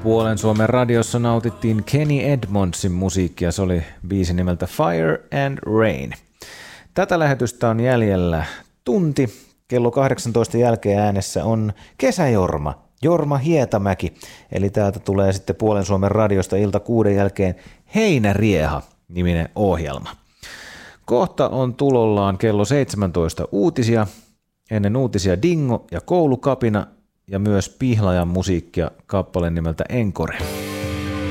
Puolen Suomen radiossa nautittiin Kenny Edmondsin musiikkia, se oli biisi nimeltä Fire and Rain. Tätä lähetystä on jäljellä tunti. Kello 18 jälkeen äänessä on Kesäjorma, Jorma Hietamäki. Eli täältä tulee sitten Puolen Suomen radiosta ilta 6 jälkeen Heinärieha-niminen ohjelma. Kohta on tulollaan kello 17 uutisia. Ennen uutisia Dingo ja Koulukapina ja myös Pihlajan musiikkia kappale nimeltä Encore.